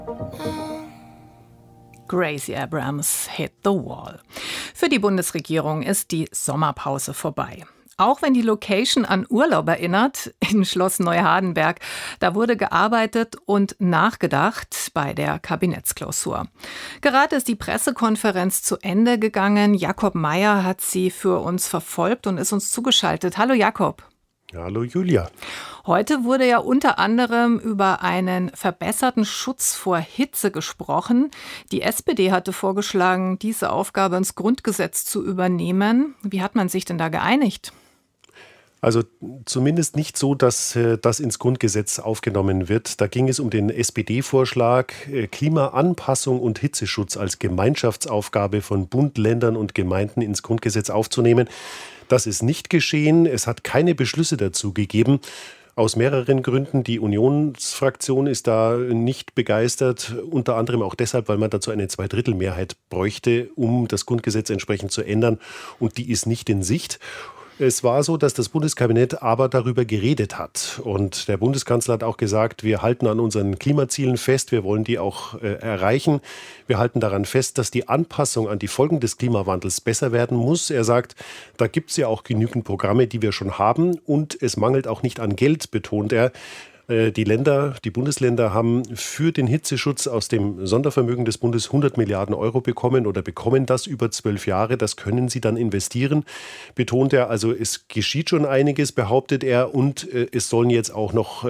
Gracie Abrams hit the wall. Für die Bundesregierung ist die Sommerpause vorbei. Auch wenn die Location an Urlaub erinnert, in Schloss Neuhardenberg, da wurde gearbeitet und nachgedacht bei der Kabinettsklausur. Gerade ist die Pressekonferenz zu Ende gegangen. Jakob Mayer hat sie für uns verfolgt und ist uns zugeschaltet. Hallo Jakob. Hallo Julia. Heute wurde ja unter anderem über einen verbesserten Schutz vor Hitze gesprochen. Die SPD hatte vorgeschlagen, diese Aufgabe ins Grundgesetz zu übernehmen. Wie hat man sich denn da geeinigt? Also zumindest nicht so, dass das ins Grundgesetz aufgenommen wird. Da ging es um den SPD-Vorschlag, Klimaanpassung und Hitzeschutz als Gemeinschaftsaufgabe von Bund, Ländern und Gemeinden ins Grundgesetz aufzunehmen. Das ist nicht geschehen. Es hat keine Beschlüsse dazu gegeben. Aus mehreren Gründen. Die Unionsfraktion ist da nicht begeistert, unter anderem auch deshalb, weil man dazu eine Zweidrittelmehrheit bräuchte, um das Grundgesetz entsprechend zu ändern. Und die ist nicht in Sicht. Es war so, dass das Bundeskabinett aber darüber geredet hat. Und der Bundeskanzler hat auch gesagt, wir halten an unseren Klimazielen fest, wir wollen die auch erreichen. Wir halten daran fest, dass die Anpassung an die Folgen des Klimawandels besser werden muss. Er sagt, da gibt es ja auch genügend Programme, die wir schon haben. Und es mangelt auch nicht an Geld, betont er. Die Bundesländer haben für den Hitzeschutz aus dem Sondervermögen des Bundes 100 Milliarden Euro bekommen oder bekommen das über 12 Jahre. Das können sie dann investieren, betont er. Also es geschieht schon einiges, behauptet er. Und es sollen jetzt auch noch,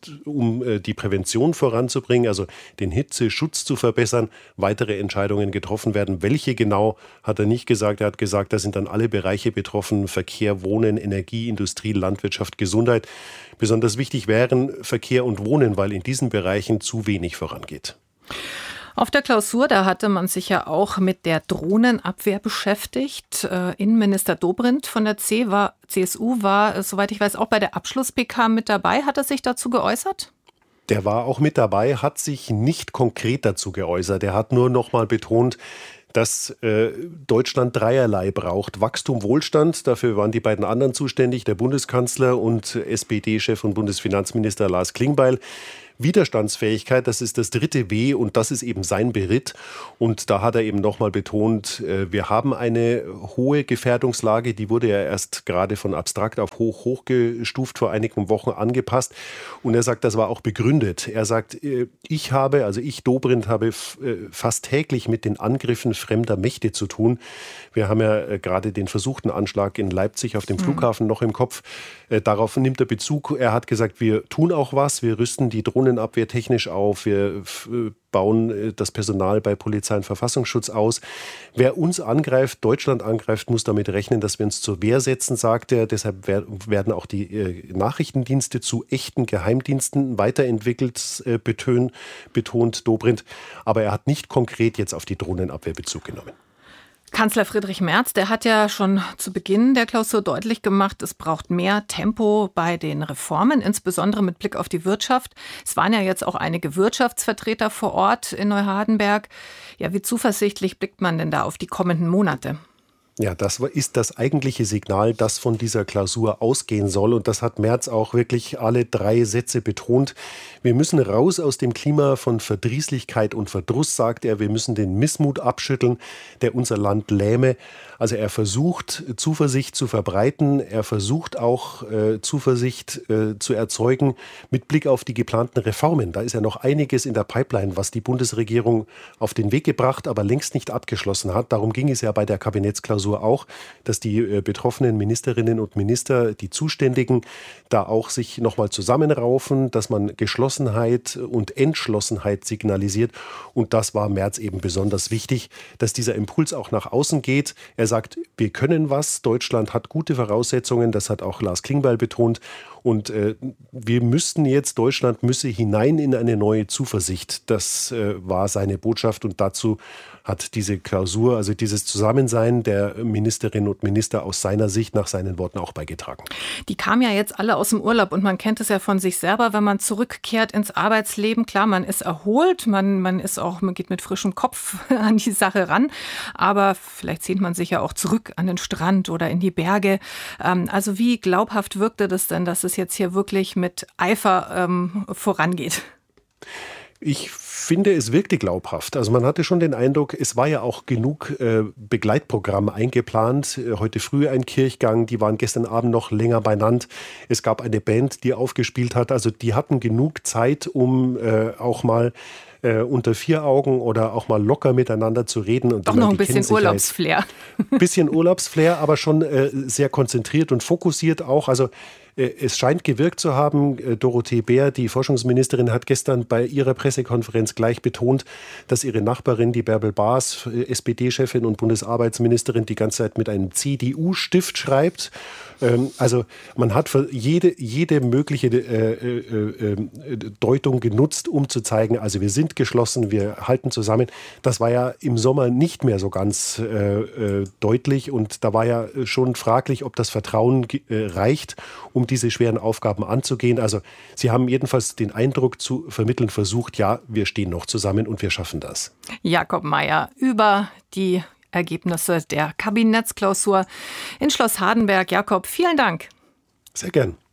um die Prävention voranzubringen, also den Hitzeschutz zu verbessern, weitere Entscheidungen getroffen werden. Welche genau, hat er nicht gesagt. Er hat gesagt, da sind dann alle Bereiche betroffen. Verkehr, Wohnen, Energie, Industrie, Landwirtschaft, Gesundheit. Besonders wichtig wären Verkehr und Wohnen, weil in diesen Bereichen zu wenig vorangeht. Auf der Klausur, da hatte man sich ja auch mit der Drohnenabwehr beschäftigt. Innenminister Dobrindt von der CSU war, soweit ich weiß, auch bei der Abschluss-PK mit dabei. Hat er sich dazu geäußert? Der war auch mit dabei, hat sich nicht konkret dazu geäußert. Er hat nur noch mal betont, dass Deutschland dreierlei braucht. Wachstum, Wohlstand, dafür waren die beiden anderen zuständig, der Bundeskanzler und SPD-Chef und Bundesfinanzminister Lars Klingbeil. Widerstandsfähigkeit, das ist das dritte W und das ist eben sein Beritt. Und da hat er eben nochmal betont, wir haben eine hohe Gefährdungslage, die wurde ja erst gerade von abstrakt auf hochgestuft vor einigen Wochen angepasst. Und er sagt, das war auch begründet. Er sagt, ich, Dobrindt, habe fast täglich mit den Angriffen fremder Mächte zu tun. Wir haben ja gerade den versuchten Anschlag in Leipzig auf dem Flughafen noch im Kopf. Darauf nimmt er Bezug. Er hat gesagt, wir tun auch was, wir rüsten die Drohnenabwehr technisch auf, wir bauen das Personal bei Polizei und Verfassungsschutz aus. Wer uns angreift, Deutschland angreift, muss damit rechnen, dass wir uns zur Wehr setzen, sagt er. Deshalb werden auch die Nachrichtendienste zu echten Geheimdiensten weiterentwickelt, betont Dobrindt. Aber er hat nicht konkret jetzt auf die Drohnenabwehr Bezug genommen. Kanzler Friedrich Merz, der hat ja schon zu Beginn der Klausur deutlich gemacht, es braucht mehr Tempo bei den Reformen, insbesondere mit Blick auf die Wirtschaft. Es waren ja jetzt auch einige Wirtschaftsvertreter vor Ort in Neuhardenberg. Ja, wie zuversichtlich blickt man denn da auf die kommenden Monate? Ja, das ist das eigentliche Signal, das von dieser Klausur ausgehen soll. Und das hat Merz auch wirklich alle 3 Sätze betont. Wir müssen raus aus dem Klima von Verdrießlichkeit und Verdruss, sagt er. Wir müssen den Missmut abschütteln, der unser Land lähme. Also er versucht, Zuversicht zu verbreiten. Er versucht auch, Zuversicht zu erzeugen mit Blick auf die geplanten Reformen. Da ist ja noch einiges in der Pipeline, was die Bundesregierung auf den Weg gebracht, aber längst nicht abgeschlossen hat. Darum ging es ja bei der Kabinettsklausur auch, dass die betroffenen Ministerinnen und Minister, die Zuständigen, da auch sich nochmal zusammenraufen, dass man Geschlossenheit und Entschlossenheit signalisiert. Und das war Merz eben besonders wichtig, dass dieser Impuls auch nach außen geht. Er sagt, wir können was, Deutschland hat gute Voraussetzungen, das hat auch Lars Klingbeil betont. Und Deutschland müsse hinein in eine neue Zuversicht. Das war seine Botschaft und dazu hat diese Klausur, also dieses Zusammensein der Ministerinnen und Minister aus seiner Sicht, nach seinen Worten auch beigetragen. Die kamen ja jetzt alle aus dem Urlaub und man kennt es ja von sich selber, wenn man zurückkehrt ins Arbeitsleben. Klar, man ist erholt, man geht mit frischem Kopf an die Sache ran, aber vielleicht sehnt man sich ja auch zurück an den Strand oder in die Berge. Also wie glaubhaft wirkte das denn, dass es jetzt hier wirklich mit Eifer vorangeht? Ich finde, es wirkte glaubhaft. Also man hatte schon den Eindruck, es war ja auch genug Begleitprogramm eingeplant. Heute früh ein Kirchgang, die waren gestern Abend noch länger beieinander. Es gab eine Band, die aufgespielt hat. Also die hatten genug Zeit, um auch mal unter vier Augen oder auch mal locker miteinander zu reden. Und doch noch ein bisschen Urlaubsflair. Bisschen Urlaubsflair, aber schon sehr konzentriert und fokussiert auch. Also es scheint gewirkt zu haben. Dorothee Bär, die Forschungsministerin, hat gestern bei ihrer Pressekonferenz gleich betont, dass ihre Nachbarin, die Bärbel Baas, SPD-Chefin und Bundesarbeitsministerin, die ganze Zeit mit einem CDU-Stift schreibt. Also man hat für jede mögliche Deutung genutzt, um zu zeigen, also wir sind geschlossen, wir halten zusammen. Das war ja im Sommer nicht mehr so ganz deutlich und da war ja schon fraglich, ob das Vertrauen reicht, um diese schweren Aufgaben anzugehen. Also sie haben jedenfalls den Eindruck zu vermitteln versucht, ja, wir stehen noch zusammen und wir schaffen das. Jakob Mayer über die Ergebnisse der Kabinettsklausur in Schloss Hardenberg. Jakob, vielen Dank. Sehr gern.